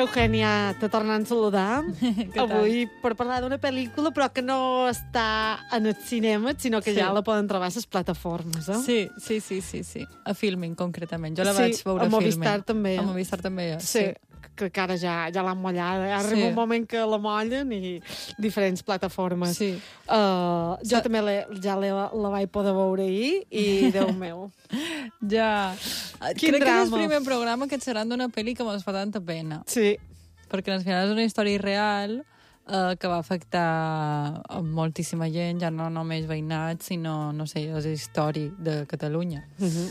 Eugènia, te tornant a saludar. Avui per parlar d'una pel·lícula, però que no està en el cinema, sinó que ja la poden trobar a les plataformes, eh? Sí. A Filmin, concretament. Jo la vaig veure a Filmin. A Movistar també. A Movistar també, sí. Crec que ara ja l'han mollada. Arriba un moment que la mollen i diferents plataformes. Sí. Jo també la vaig poder veure ahir i, Déu meu. Ja. Quin Crec drama. que és el primer programa que et seran d'una pel·li que mos fa tanta pena. Sí. Perquè al final és una història real que va afectar a moltíssima gent, ja no només veïnats, sinó, no sé, és història de Catalunya.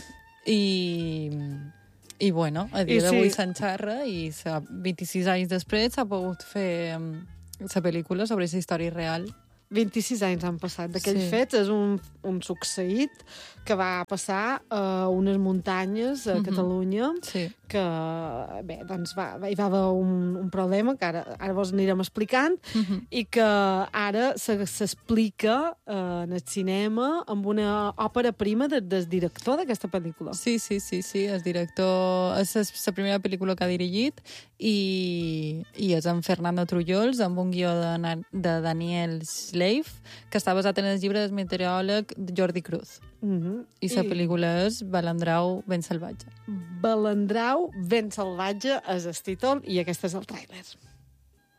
I bueno, a dia d'avui se'n xerra i 26 anys després s'ha pogut fer la pel·lícula sobre aquesta història real. 26 anys han passat d'aquell fet. És un succeït que va passar a unes muntanyes a Catalunya, que bé, doncs hi va haver un problema que ara vos anirem explicant, i que ara s'explica en el cinema amb una òpera prima del director d'aquesta pel·lícula. Sí, el director és la primera pel·lícula que ha dirigit i és en Fernando Trullols, amb un guió de Daniel Schleif, que està basat en el llibre del meteoròleg Jordi Cruz. I la pel·lícula és Balandrau ben salvatge. Balandrau ben salvatge és el títol i aquest és el tràiler.